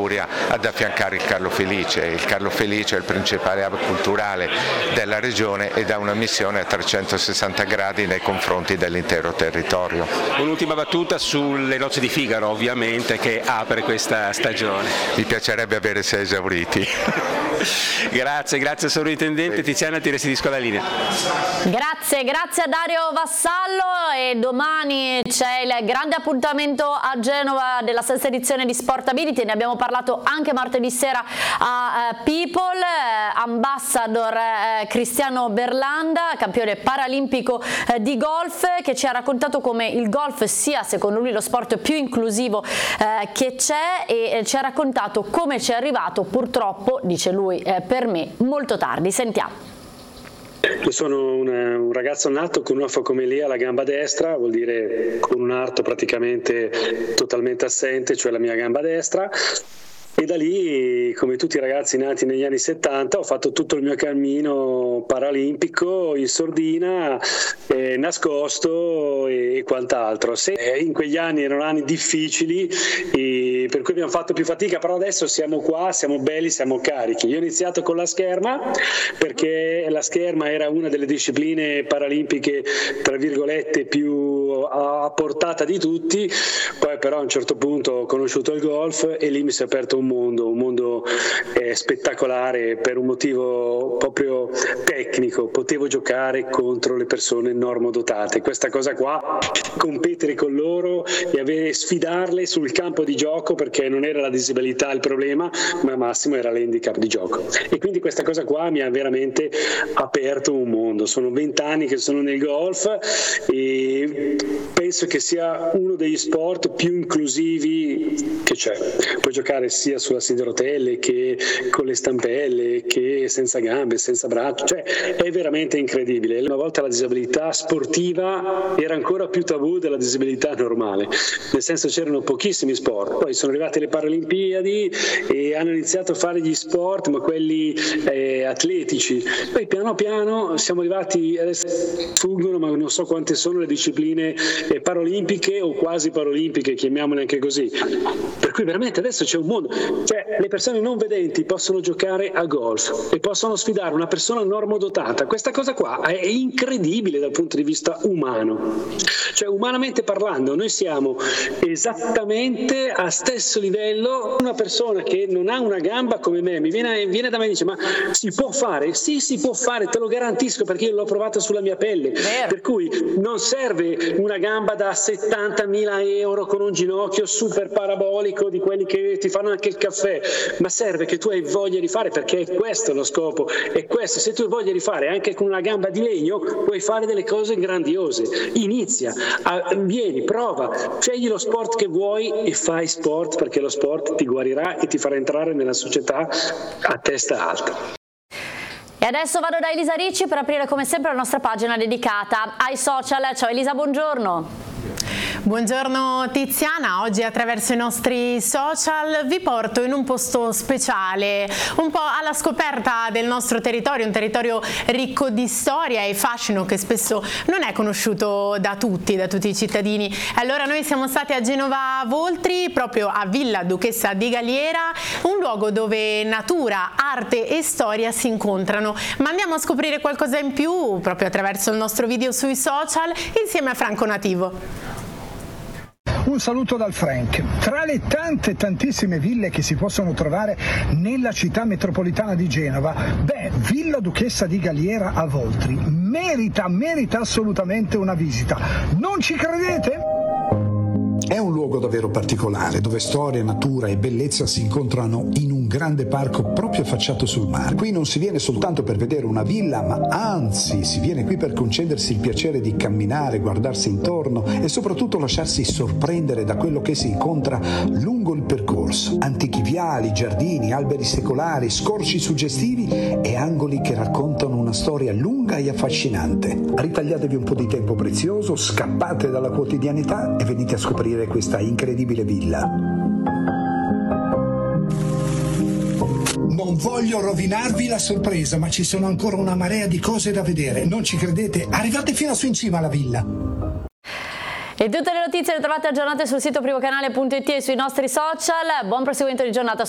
Liguria ad affiancare il Carlo Felice. Il Carlo Felice è il principale hub culturale della regione ed ha una missione a 360 gradi nei confronti dell'intero territorio. Un'ultima battuta sulle Nozze di Figaro, ovviamente, che apre questa stagione. Mi piacerebbe avere 6 esauriti. Grazie sovrintendente. Tiziana, ti restituisco la linea. Grazie a Dario Vassallo, e domani c'è il grande appuntamento a Genova della sesta edizione di Sportability, ne abbiamo parlato anche martedì sera a People. Ambassador Cristiano Berlanda, campione paralimpico di golf, che ci ha raccontato come il golf sia secondo lui lo sport più inclusivo che c'è, e ci ha raccontato come ci è arrivato, purtroppo dice lui, per me molto tardi. Sentiamo. Io sono un ragazzo nato con una focomelia alla gamba destra, vuol dire con un arto praticamente totalmente assente, cioè la mia gamba destra. E da lì, come tutti i ragazzi nati negli anni 70, ho fatto tutto il mio cammino paralimpico in sordina, nascosto e quant'altro. In quegli anni erano anni difficili, per cui abbiamo fatto più fatica, però adesso siamo qua, siamo belli, siamo carichi. Io ho iniziato con la scherma, perché la scherma era una delle discipline paralimpiche, tra virgolette, più a portata di tutti. Poi però a un certo punto ho conosciuto il golf e lì mi si è aperto un mondo spettacolare, per un motivo proprio tecnico. Potevo giocare contro le persone normodotate, questa cosa qua, competere con loro e sfidarle sul campo di gioco, perché non era la disabilità il problema, ma massimo era l'handicap di gioco. E quindi questa cosa qua mi ha veramente aperto un mondo. Sono 20 anni che sono nel golf e penso che sia uno degli sport più inclusivi che c'è. Puoi giocare sia sulla sedia a rotelle che con le stampelle, che senza gambe, senza braccia, cioè è veramente incredibile. Una volta la disabilità sportiva era ancora più tabù della disabilità normale, nel senso c'erano pochissimi sport. Poi sono arrivate le Paralimpiadi e hanno iniziato a fare gli sport, ma quelli atletici. Poi piano piano siamo arrivati, adesso sfuggono, ma non so quante sono le discipline paralimpiche o quasi paralimpiche, chiamiamole anche così. Per cui veramente adesso c'è un mondo, cioè le persone non vedenti possono giocare a golf e possono sfidare una persona normodotata. Questa cosa qua è incredibile dal punto di vista umano, cioè umanamente parlando noi siamo esattamente a stesso livello. Una persona che non ha una gamba come me viene da me e dice: ma si può fare? Sì, si può fare, te lo garantisco, perché io l'ho provato sulla mia pelle. Per cui non serve una gamba da 70.000 euro con un ginocchio super parabolico di quelli che ti fanno anche il caffè, ma serve che tu hai voglia di fare, perché è questo lo scopo, è questo. Se tu hai voglia di fare anche con una gamba di legno, puoi fare delle cose grandiose. Inizia, vieni, prova, scegli lo sport che vuoi e fai sport, perché lo sport ti guarirà e ti farà entrare nella società a testa alta. E adesso vado da Elisa Ricci per aprire come sempre la nostra pagina dedicata ai social. Ciao Elisa, buongiorno. Buongiorno Tiziana, oggi attraverso i nostri social vi porto in un posto speciale, un po' alla scoperta del nostro territorio, un territorio ricco di storia e fascino che spesso non è conosciuto da tutti i cittadini. Allora noi siamo stati a Genova Voltri, proprio a Villa Duchessa di Galliera, un luogo dove natura, arte e storia si incontrano. Ma andiamo a scoprire qualcosa in più proprio attraverso il nostro video sui social insieme a Franco Nativo. Un saluto dal Frank. Tra le tantissime ville che si possono trovare nella città metropolitana di Genova, Villa Duchessa di Galliera a Voltri merita assolutamente una visita. Non ci credete? È un luogo davvero particolare, dove storia, natura e bellezza si incontrano in un grande parco proprio affacciato sul mare. Qui non si viene soltanto per vedere una villa, ma anzi si viene qui per concedersi il piacere di camminare, guardarsi intorno e soprattutto lasciarsi sorprendere da quello che si incontra lungo il percorso. Antichi viali, giardini, alberi secolari, scorci suggestivi e angoli che raccontano una storia lunga e affascinante. Ritagliatevi un po' di tempo prezioso, scappate dalla quotidianità e venite a scoprire questa incredibile villa. Non voglio rovinarvi la sorpresa, ma ci sono ancora una marea di cose da vedere. Non ci credete? Arrivate fino su in cima alla villa. E tutte le notizie le trovate aggiornate sul sito primocanale.it e sui nostri social. Buon proseguimento di giornata.